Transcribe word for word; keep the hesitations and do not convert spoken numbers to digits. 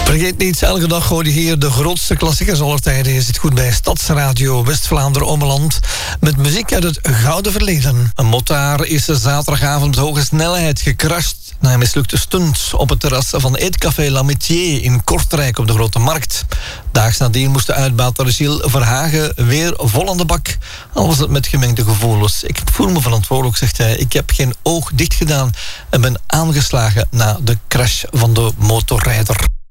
Vergeet niet, elke dag hoor je hier de grootste klassiekers aller tijden. Je zit goed bij Stadsradio West-Vlaanderen-Ommeland met muziek uit het gouden verleden. Een motaar is zaterdagavond met hoge snelheid gecrashed na een mislukte stunt op het terras van Eetcafé L'Amitié in Kortrijk op de Grote Markt. Daags nadien moest de uitbater Gilles Verhagen weer vol aan de bak. Al was het met gemengde gevoelens. Ik voel me verantwoordelijk, zegt hij. Ik heb geen oog dicht gedaan en ben aangeslagen na de crash van de motorrijder.